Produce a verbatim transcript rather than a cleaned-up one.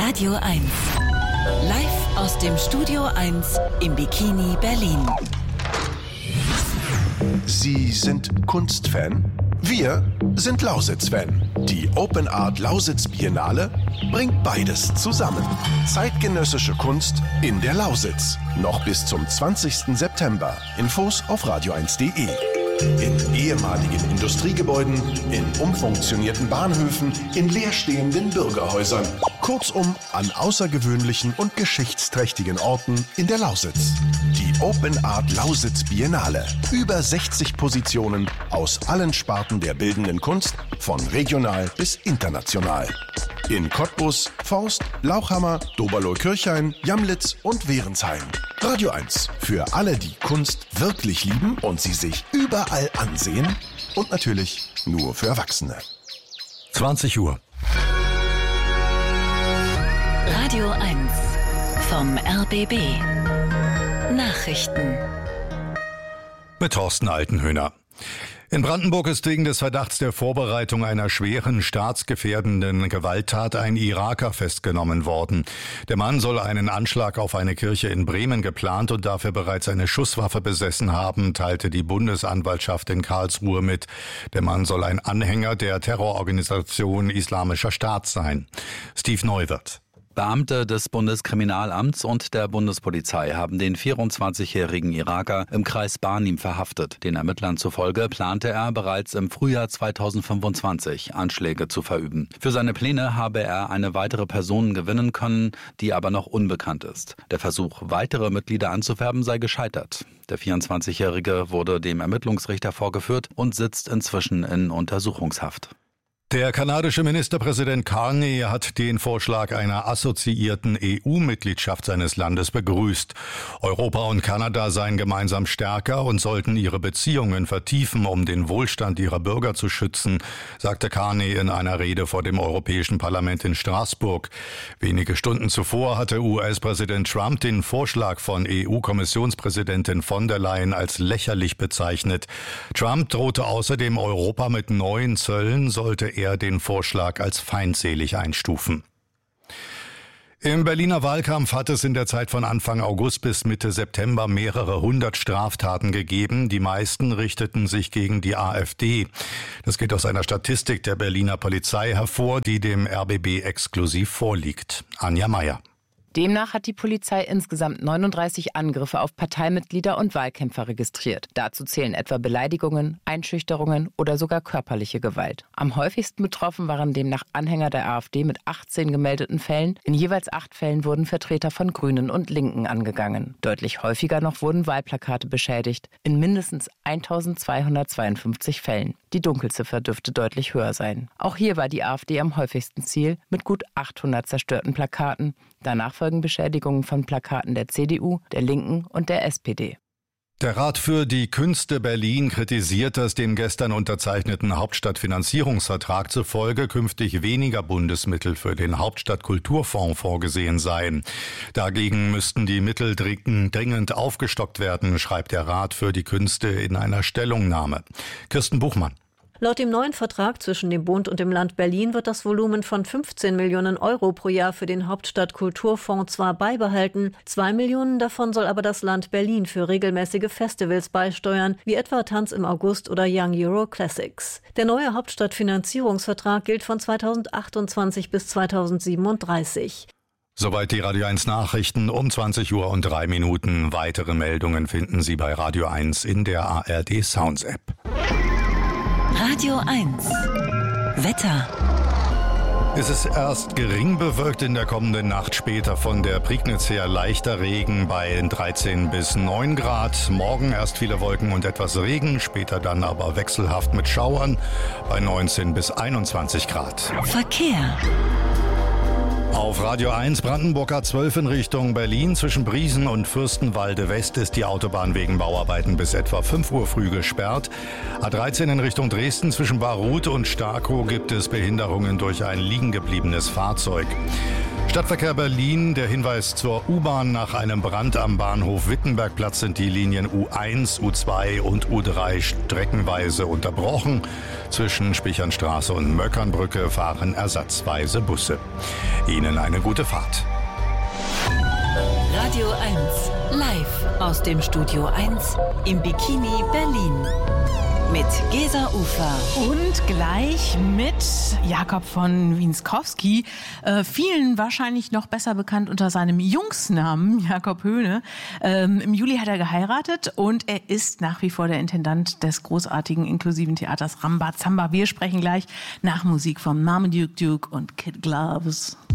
Radio eins. Live aus dem Studio eins im Bikini Berlin. Sie sind Kunstfan? Wir sind Lausitz-Fan. Die Open Art Lausitz Biennale bringt beides zusammen. Zeitgenössische Kunst in der Lausitz. Noch bis zum zwanzigsten September. Infos auf radio eins punkt de. In ehemaligen Industriegebäuden, in umfunktionierten Bahnhöfen, in leerstehenden Bürgerhäusern. Kurzum, an außergewöhnlichen und geschichtsträchtigen Orten in der Lausitz. Die Open Art Lausitz Biennale. Über sechzig Positionen aus allen Sparten der bildenden Kunst, von regional bis international. In Cottbus, Forst, Lauchhammer, Doberloh-Kirchhain, Jamlitz und Wehrensheim. Radio eins. Für alle, die Kunst wirklich lieben und sie sich überall ansehen. Und natürlich nur für Erwachsene. zwanzig Uhr. Radio eins vom R B B. Nachrichten. Mit Thorsten Altenhöhner. In Brandenburg ist wegen des Verdachts der Vorbereitung einer schweren, staatsgefährdenden Gewalttat ein Iraker festgenommen worden. Der Mann soll einen Anschlag auf eine Kirche in Bremen geplant und dafür bereits eine Schusswaffe besessen haben, teilte die Bundesanwaltschaft in Karlsruhe mit. Der Mann soll ein Anhänger der Terrororganisation Islamischer Staat sein. Steve Neuwirth. Beamte des Bundeskriminalamts und der Bundespolizei haben den vierundzwanzigjährigen Iraker im Kreis Barnim verhaftet. Den Ermittlern zufolge plante er bereits im Frühjahr zweitausendfünfundzwanzig Anschläge zu verüben. Für seine Pläne habe er eine weitere Person gewinnen können, die aber noch unbekannt ist. Der Versuch, weitere Mitglieder anzuwerben, sei gescheitert. Der vierundzwanzigjährige wurde dem Ermittlungsrichter vorgeführt und sitzt inzwischen in Untersuchungshaft. Der kanadische Ministerpräsident Carney hat den Vorschlag einer assoziierten E U-Mitgliedschaft seines Landes begrüßt. Europa und Kanada seien gemeinsam stärker und sollten ihre Beziehungen vertiefen, um den Wohlstand ihrer Bürger zu schützen, sagte Carney in einer Rede vor dem Europäischen Parlament in Straßburg. Wenige Stunden zuvor hatte U S-Präsident Trump den Vorschlag von E U-Kommissionspräsidentin von der Leyen als lächerlich bezeichnet. Trump drohte außerdem Europa mit neuen Zöllen, sollte er den Vorschlag als feindselig einstufen. Im Berliner Wahlkampf hat es in der Zeit von Anfang August bis Mitte September mehrere hundert Straftaten gegeben. Die meisten richteten sich gegen die AfD. Das geht aus einer Statistik der Berliner Polizei hervor, die dem R B B exklusiv vorliegt. Anja Meier. Demnach hat die Polizei insgesamt neununddreißig Angriffe auf Parteimitglieder und Wahlkämpfer registriert. Dazu zählen etwa Beleidigungen, Einschüchterungen oder sogar körperliche Gewalt. Am häufigsten betroffen waren demnach Anhänger der AfD mit achtzehn gemeldeten Fällen. In jeweils acht Fällen wurden Vertreter von Grünen und Linken angegangen. Deutlich häufiger noch wurden Wahlplakate beschädigt, in mindestens eintausendzweihundertzweiundfünfzig Fällen. Die Dunkelziffer dürfte deutlich höher sein. Auch hier war die AfD am häufigsten Ziel mit gut achthundert zerstörten Plakaten. Danach folgen Beschädigungen von Plakaten der C D U, der Linken und der S P D. Der Rat für die Künste Berlin kritisiert, dass dem gestern unterzeichneten Hauptstadtfinanzierungsvertrag zufolge künftig weniger Bundesmittel für den Hauptstadtkulturfonds vorgesehen seien. Dagegen müssten die Mittel dringend aufgestockt werden, schreibt der Rat für die Künste in einer Stellungnahme. Kirsten Buchmann. Laut dem neuen Vertrag zwischen dem Bund und dem Land Berlin wird das Volumen von fünfzehn Millionen Euro pro Jahr für den Hauptstadtkulturfonds zwar beibehalten, zwei Millionen davon soll aber das Land Berlin für regelmäßige Festivals beisteuern, wie etwa Tanz im August oder Young Euro Classics. Der neue Hauptstadtfinanzierungsvertrag gilt von zweitausendachtundzwanzig bis zweitausendsiebenunddreißig. Soweit die Radio eins Nachrichten um zwanzig Uhr und drei Minuten. Weitere Meldungen finden Sie bei Radio eins in der A R D Sounds App. Radio eins. Wetter. Es ist erst gering bewölkt, in der kommenden Nacht, später von der Prignitz her leichter Regen bei dreizehn bis neun Grad. Morgen erst viele Wolken und etwas Regen, später dann aber wechselhaft mit Schauern bei neunzehn bis einundzwanzig Grad. Verkehr. Auf Radio eins Brandenburg A zwölf in Richtung Berlin. Zwischen Briesen und Fürstenwalde West ist die Autobahn wegen Bauarbeiten bis etwa fünf Uhr früh gesperrt. A dreizehn in Richtung Dresden zwischen Baruth und Starkow gibt es Behinderungen durch ein liegengebliebenes Fahrzeug. Stadtverkehr Berlin, der Hinweis zur U-Bahn: Nach einem Brand am Bahnhof Wittenbergplatz sind die Linien U eins, U zwei und U drei streckenweise unterbrochen. Zwischen Spichernstraße und Möckernbrücke fahren ersatzweise Busse. Ihnen eine gute Fahrt. Radio eins, live aus dem Studio eins im Bikini Berlin. Mit Gesa Ufer. Und gleich mit Jakob von Winskowski, äh, vielen wahrscheinlich noch besser bekannt unter seinem Jungsnamen Jakob Höhne. Ähm, Im Juli hat er geheiratet und er ist nach wie vor der Intendant des großartigen inklusiven Theaters Rambazamba. Wir sprechen gleich nach Musik von Marmaduke Duke und Kid Gloves.